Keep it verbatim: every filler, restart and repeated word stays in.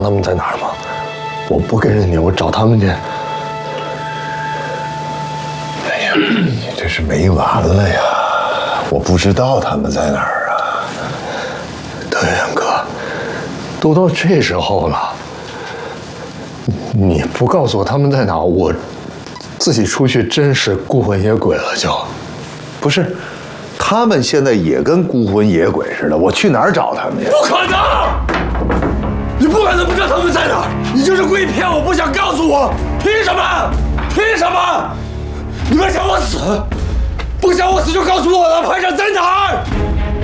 他们在哪儿吗？我不跟着你，我找他们去。 哎呀，你这是没完了呀！我不知道他们在哪儿啊。 德元哥，都到这时候了，你不告诉我他们在哪，我自己出去真是孤魂野鬼了就。 不是，他们现在也跟孤魂野鬼似的，我去哪儿找他们呀？ 不可能！你不可能不知道他们在哪儿，你就是故意骗我，不想告诉我，凭什么？凭什么？你们想我死？不想我死就告诉我了，排长在哪儿？